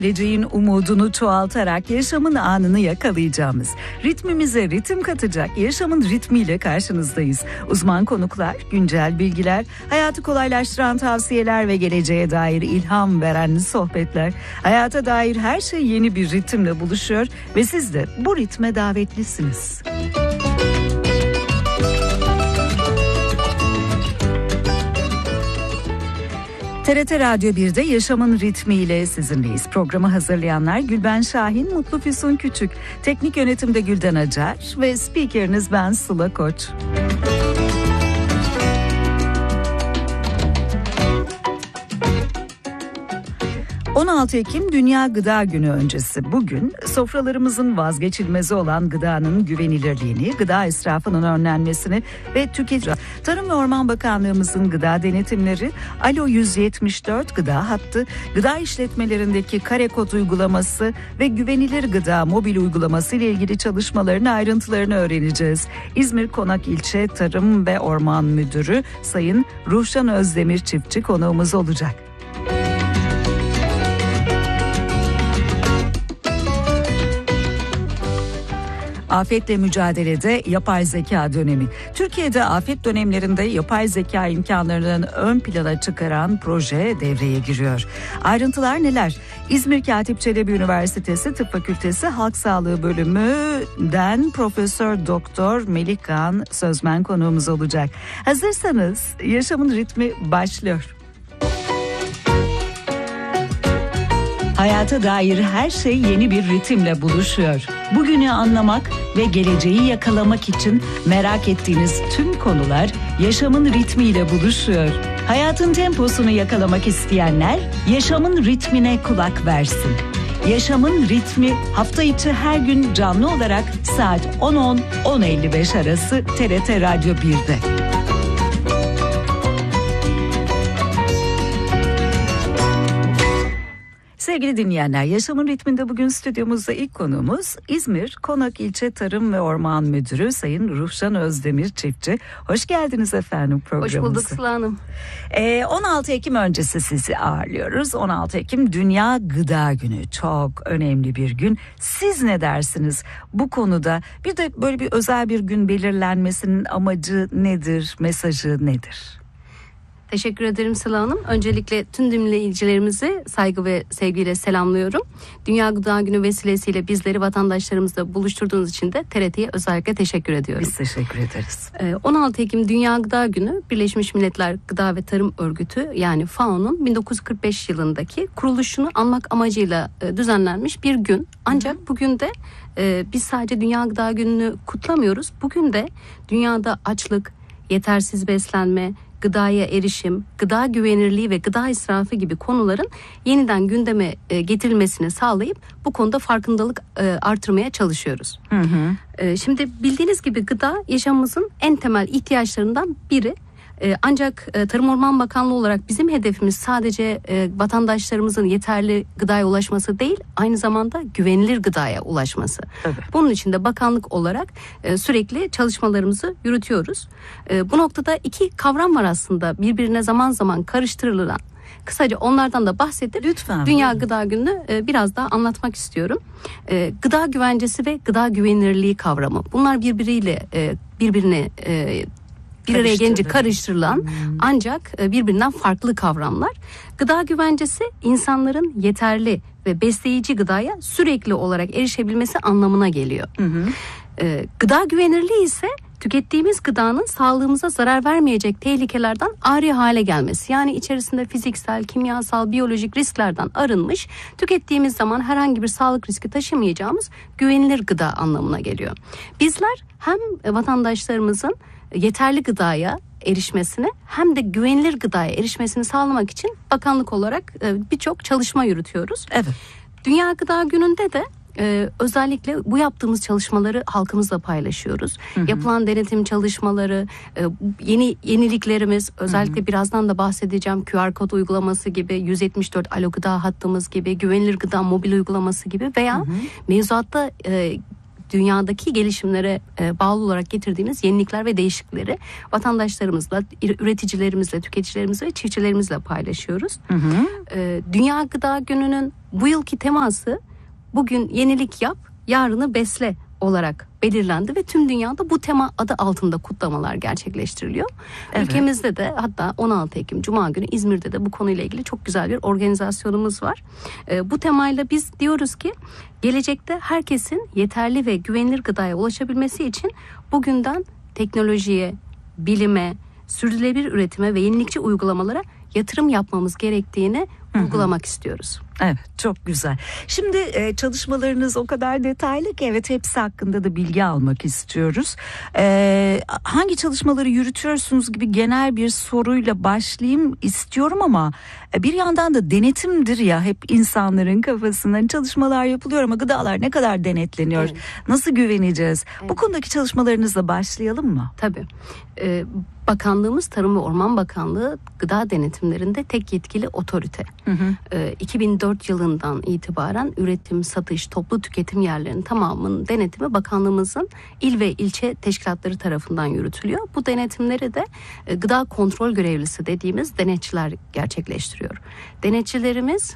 Geleceğin umudunu çoğaltarak yaşamın anını yakalayacağımız, ritmimize ritim katacak yaşamın ritmiyle karşınızdayız. Uzman konuklar, güncel bilgiler, hayatı kolaylaştıran tavsiyeler ve geleceğe dair ilham veren sohbetler. Hayata dair her şey yeni bir ritimle buluşuyor ve siz de bu ritme davetlisiniz. TRT Radyo 1'de Yaşamın Ritmiyle sizinleyiz. Programı hazırlayanlar Gülben Şahin, Mutlu Füsun Küçük, teknik yönetimde Gülden Acar ve spikeriniz ben Sıla Koç. 16 Ekim Dünya Gıda Günü öncesi bugün sofralarımızın vazgeçilmezi olan gıdanın güvenilirliğini, gıda israfının önlenmesini ve tüketici. Tarım ve Orman Bakanlığımızın gıda denetimleri, Alo 174 gıda hattı, gıda işletmelerindeki kare kod uygulaması ve güvenilir gıda mobil uygulaması ile ilgili çalışmaların ayrıntılarını öğreneceğiz. İzmir Konak İlçe Tarım ve Orman Müdürü Sayın Ruhşan Özdemir Çiftçi konuğumuz olacak. Afetle mücadelede yapay zeka dönemi. Türkiye'de afet dönemlerinde yapay zeka imkanlarının ön plana çıkaran proje devreye giriyor. Ayrıntılar neler? İzmir Katip Çelebi Üniversitesi Tıp Fakültesi Halk Sağlığı Bölümü'nden Profesör Doktor Melik Kağan Sözmen konuğumuz olacak. Hazırsanız yaşamın ritmi başlıyor. Hayata dair her şey yeni bir ritimle buluşuyor. Bugünü anlamak ve geleceği yakalamak için merak ettiğiniz tüm konular yaşamın ritmiyle buluşuyor. Hayatın temposunu yakalamak isteyenler yaşamın ritmine kulak versin. Yaşamın ritmi hafta içi her gün canlı olarak saat 10.10-10.55 arası TRT Radyo 1'de. Sevgili dinleyenler, Yaşamın Ritminde bugün stüdyomuzda ilk konuğumuz İzmir Konak İlçe Tarım ve Orman Müdürü Sayın Ruhşan Özdemir Çiftçi. Hoş geldiniz efendim programımıza. Hoş bulduk Sıla Hanım. 16 Ekim öncesi sizi ağırlıyoruz. 16 Ekim Dünya Gıda Günü. Çok önemli bir gün. Siz ne dersiniz bu konuda? Bir de böyle bir özel bir gün belirlenmesinin amacı nedir, mesajı nedir? Teşekkür ederim Sıla Hanım. Öncelikle tüm dinleyicilerimizi saygı ve sevgiyle selamlıyorum. Dünya Gıda Günü vesilesiyle bizleri vatandaşlarımızla buluşturduğunuz için de TRT'ye özellikle teşekkür ediyorum. Biz teşekkür ederiz. 16 Ekim Dünya Gıda Günü Birleşmiş Milletler Gıda ve Tarım Örgütü yani FAO'nun 1945 yılındaki kuruluşunu anmak amacıyla düzenlenmiş bir gün. Ancak bugün de biz sadece Dünya Gıda Günü'nü kutlamıyoruz. Bugün de dünyada açlık, yetersiz beslenme, gıdaya erişim, gıda güvenirliği ve gıda israfı gibi konuların yeniden gündeme getirilmesini sağlayıp bu konuda farkındalık artırmaya çalışıyoruz. Şimdi bildiğiniz gibi gıda yaşamımızın en temel ihtiyaçlarından biri. Ancak Tarım Orman Bakanlığı olarak bizim hedefimiz sadece vatandaşlarımızın yeterli gıdaya ulaşması değil, aynı zamanda güvenilir gıdaya ulaşması. Evet. Bunun için de bakanlık olarak sürekli çalışmalarımızı yürütüyoruz. Bu noktada iki kavram var aslında birbirine zaman zaman karıştırılan. Kısaca onlardan da bahsedip lütfen, Dünya Gıda Günü'nü biraz daha anlatmak istiyorum. Gıda güvencesi ve gıda güvenirliği kavramı. Bunlar birbirine bir araya gelince karıştırılan ancak birbirinden farklı kavramlar. Gıda güvencesi insanların yeterli ve besleyici gıdaya sürekli olarak erişebilmesi anlamına geliyor. Gıda güvenirliği ise tükettiğimiz gıdanın sağlığımıza zarar vermeyecek tehlikelerden ari hale gelmesi. Yani içerisinde fiziksel, kimyasal, biyolojik risklerden arınmış, tükettiğimiz zaman herhangi bir sağlık riski taşımayacağımız güvenilir gıda anlamına geliyor. Bizler hem vatandaşlarımızın yeterli gıdaya erişmesini hem de güvenilir gıdaya erişmesini sağlamak için bakanlık olarak birçok çalışma yürütüyoruz. Evet. Dünya Gıda Günü'nde de özellikle bu yaptığımız çalışmaları halkımızla paylaşıyoruz. Yapılan denetim çalışmaları, yeniliklerimiz, özellikle birazdan da bahsedeceğim QR kod uygulaması gibi, 174 Alo Gıda hattımız gibi, güvenilir gıda mobil uygulaması gibi veya mevzuatta dünyadaki gelişimlere bağlı olarak getirdiğimiz yenilikler ve değişiklikleri vatandaşlarımızla, üreticilerimizle, tüketicilerimizle ve çiftçilerimizle paylaşıyoruz. Dünya Gıda Günü'nün bu yılki teması bugün yenilik yap, yarını besle olarak belirlendi ve tüm dünyada bu tema adı altında kutlamalar gerçekleştiriliyor. Evet. Ülkemizde de hatta 16 Ekim Cuma günü İzmir'de de bu konuyla ilgili çok güzel bir organizasyonumuz var. Bu temayla biz diyoruz ki gelecekte herkesin yeterli ve güvenilir gıdaya ulaşabilmesi için bugünden teknolojiye, bilime, sürdürülebilir üretime ve yenilikçi uygulamalara yatırım yapmamız gerektiğini uygulamak istiyoruz. Evet, çok güzel. Şimdi çalışmalarınız o kadar detaylı ki evet, hepsi hakkında da bilgi almak istiyoruz. Hangi çalışmaları yürütüyorsunuz gibi genel bir soruyla başlayayım istiyorum ama bir yandan da denetimdir ya hep insanların kafasından, çalışmalar yapılıyor ama gıdalar ne kadar denetleniyor? Evet. Nasıl güveneceğiz? Evet. Bu konudaki çalışmalarınızla başlayalım mı? Tabii. Bakanlığımız Tarım ve Orman Bakanlığı gıda denetimlerinde tek yetkili otorite. 2004 yılından itibaren üretim, satış, toplu tüketim yerlerinin tamamının denetimi bakanlığımızın il ve ilçe teşkilatları tarafından yürütülüyor. Bu denetimleri de gıda kontrol görevlisi dediğimiz denetçiler gerçekleştiriyor. Denetçilerimiz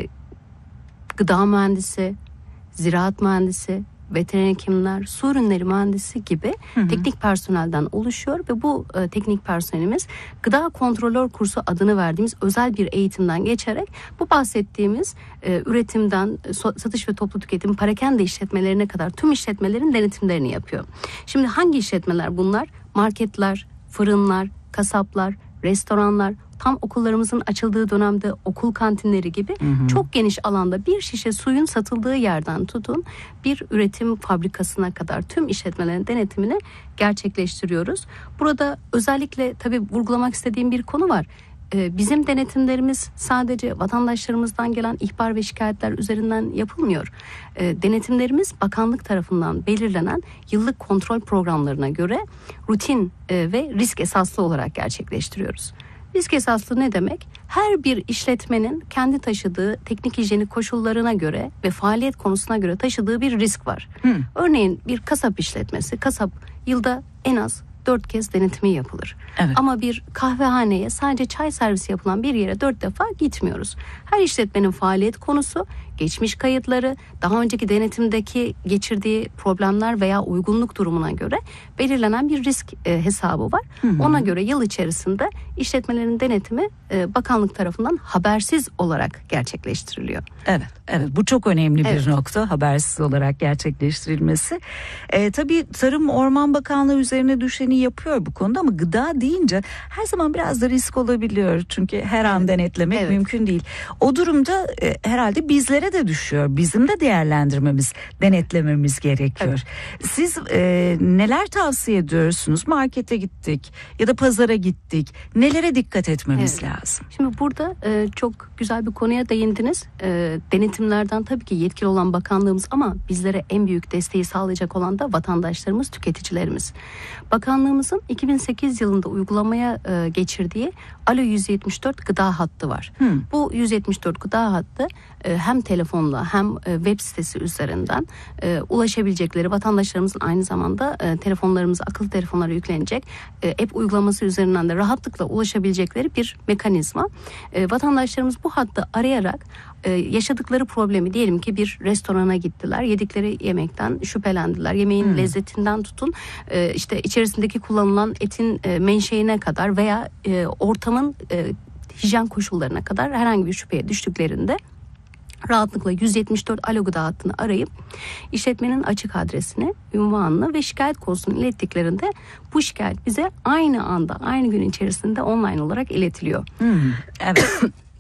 gıda mühendisi, ziraat mühendisi, veteriner hekimler, su ürünleri mühendisi gibi teknik personelden oluşuyor ve bu teknik personelimiz gıda kontrolör kursu adını verdiğimiz özel bir eğitimden geçerek bu bahsettiğimiz üretimden satış ve toplu tüketim, parakende işletmelerine kadar tüm işletmelerin denetimlerini yapıyor. Şimdi hangi işletmeler bunlar? Marketler, fırınlar, kasaplar, restoranlar, tam okullarımızın açıldığı dönemde okul kantinleri gibi çok geniş alanda bir şişe suyun satıldığı yerden tutun bir üretim fabrikasına kadar tüm işletmelerin denetimini gerçekleştiriyoruz. Burada özellikle tabii vurgulamak istediğim bir konu var. Bizim denetimlerimiz sadece vatandaşlarımızdan gelen ihbar ve şikayetler üzerinden yapılmıyor. Denetimlerimiz bakanlık tarafından belirlenen yıllık kontrol programlarına göre rutin ve risk esaslı olarak gerçekleştiriyoruz. Risk esaslı ne demek? Her bir işletmenin kendi taşıdığı teknik hijyenik koşullarına göre ve faaliyet konusuna göre taşıdığı bir risk var. Örneğin bir kasap işletmesi, kasap yılda en az 4 kez denetimi yapılır. Evet. Ama bir kahvehaneye sadece çay servisi yapılan bir yere 4 defa gitmiyoruz. Her işletmenin faaliyet konusu, geçmiş kayıtları, daha önceki denetimdeki geçirdiği problemler veya uygunluk durumuna göre belirlenen bir risk hesabı var. Ona göre yıl içerisinde işletmelerin denetimi bakanlık tarafından habersiz olarak gerçekleştiriliyor. Evet, evet, bu çok önemli bir nokta, habersiz olarak gerçekleştirilmesi. Tabii Tarım Orman Bakanlığı üzerine düşeni yapıyor bu konuda ama gıda deyince her zaman biraz da risk olabiliyor. Çünkü her an denetlemek mümkün değil. O durumda herhalde bizlere de düşüyor. Bizim de değerlendirmemiz, denetlememiz gerekiyor. Evet. Siz neler tavsiye ediyorsunuz? Markete gittik ya da pazara gittik. Nelere dikkat etmemiz lazım? Şimdi burada çok güzel bir konuya değindiniz. Denetimlerden tabii ki yetkili olan bakanlığımız ama bizlere en büyük desteği sağlayacak olan da vatandaşlarımız, tüketicilerimiz. Bakanlığımızın 2008 yılında uygulamaya geçirdiği Alo 174 gıda hattı var. Bu 174 gıda hattı hem telefonla hem web sitesi üzerinden ulaşabilecekleri, vatandaşlarımızın aynı zamanda telefonlarımıza, akıllı telefonlara yüklenecek app uygulaması üzerinden de rahatlıkla ulaşabilecekleri bir mekanizma. Vatandaşlarımız bu hattı arayarak yaşadıkları problemi, diyelim ki bir restorana gittiler, yedikleri yemekten şüphelendiler, yemeğin lezzetinden tutun işte içerisindeki kullanılan etin menşeine kadar veya ortamın hijyen koşullarına kadar herhangi bir şüpheye düştüklerinde rahatlıkla 174 Alo Gıda hattını arayıp işletmenin açık adresini, ünvanını ve şikayet konusunu ilettiklerinde bu şikayet bize aynı anda, aynı gün içerisinde online olarak iletiliyor. Evet.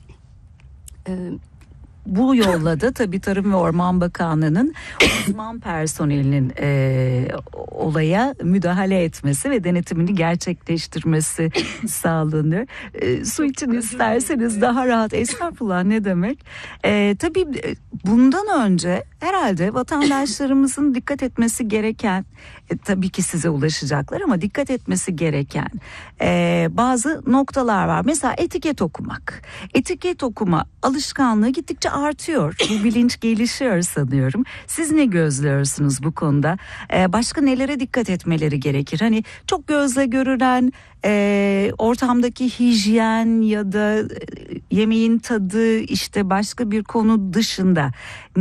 Bu yolla da tabii Tarım ve Orman Bakanlığı'nın uzman personelinin olaya müdahale etmesi ve denetimini gerçekleştirmesi sağlanıyor. Su için isterseniz daha rahat. Estağfurullah, ne demek? Tabii bundan önce herhalde vatandaşlarımızın dikkat etmesi gereken, tabii ki size ulaşacaklar ama dikkat etmesi gereken bazı noktalar var. Mesela etiket okumak. Etiket okuma alışkanlığı gittikçe artıyor. Bu bilinç gelişiyor sanıyorum. Siz ne gözlüyorsunuz bu konuda? Başka nelere dikkat etmeleri gerekir? Hani çok gözle görülen ortamdaki hijyen ya da yemeğin tadı, işte başka bir konu dışında